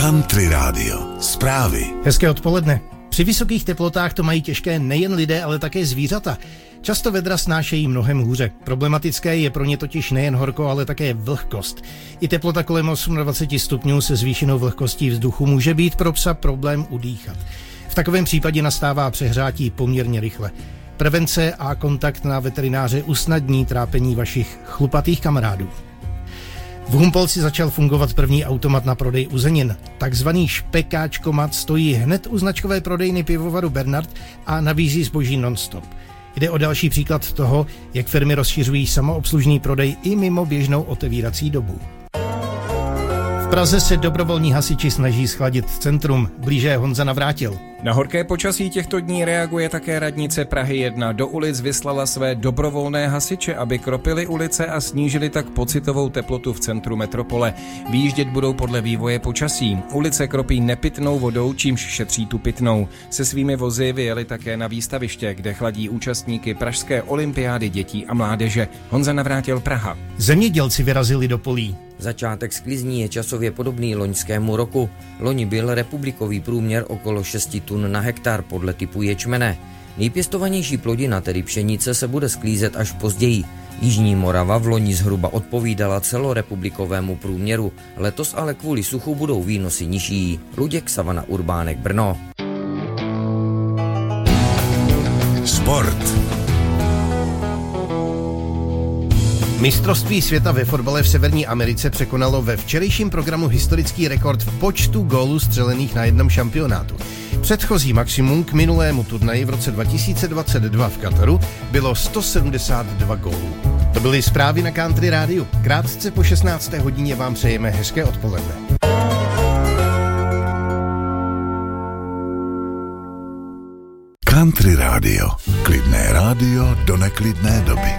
Country Radio. Zprávy. Hezké odpoledne. Při vysokých teplotách to mají těžké nejen lidé, ale také zvířata. Často vedra snášejí mnohem hůře. Problematické je pro ně totiž nejen horko, ale také vlhkost. I teplota kolem 28 stupňů se zvýšenou vlhkostí vzduchu může být pro psa problém udýchat. V takovém případě nastává přehřátí poměrně rychle. Prevence a kontakt na veterináře usnadní trápení vašich chlupatých kamarádů. V Humpolci začal fungovat první automat na prodej uzenin. Takzvaný špekáčkomat stojí hned u značkové prodejny pivovaru Bernard a nabízí zboží non-stop. Jde o další příklad toho, jak firmy rozšiřují samoobslužný prodej i mimo běžnou otevírací dobu. V Praze se dobrovolní hasiči snaží schladit centrum. Blíže Honza Navrátil. Na horké počasí těchto dní reaguje také radnice Prahy 1. Do ulic vyslala své dobrovolné hasiče, aby kropili ulice a snížili tak pocitovou teplotu v centru metropole. Výjíždět budou podle vývoje počasí. Ulice kropí nepitnou vodou, čímž šetří tu pitnou. Se svými vozy vyjeli také na výstaviště, kde chladí účastníky pražské olympiády dětí a mládeže. Honza Navrátil, Praha. Zemědělci vyrazili do polí. Začátek sklizní je časově podobný loňskému roku. Loni byl republikový průměr okolo 6 tun na hektar podle typu ječmene. Nejpěstovanější plodina, tedy pšenice, se bude sklízet až později. Jižní Morava v loni zhruba odpovídala celorepublikovému průměru. Letos ale kvůli suchu budou výnosy nižší. Luděk, Savana Urbánek, Brno. Sport. Mistrovství světa ve fotbale v Severní Americe překonalo ve včerejším programu historický rekord v počtu gólů střelených na jednom šampionátu. Předchozí maximum k minulému turnaji v roce 2022 v Kataru bylo 172 gólů. To byly zprávy na Country Rádiu. Krátce po 16. hodině vám přejeme hezké odpoledne. Country Radio. Klidné rádio do neklidné doby.